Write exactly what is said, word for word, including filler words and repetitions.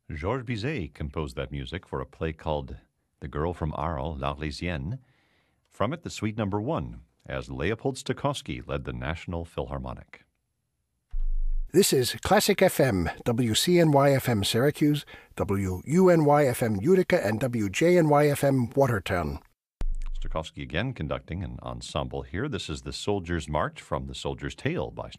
Georges Bizet composed that music for a play called The Girl from Arles, L'Arlésienne. From it, the Suite Number One, as Leopold Stokowski led the National Philharmonic. This is Classic F M, W C N Y F M Syracuse, W U N Y F M Utica, and W J N Y F M Watertown. Stokowski again conducting an ensemble here. This is the Soldier's March from The Soldier's Tale by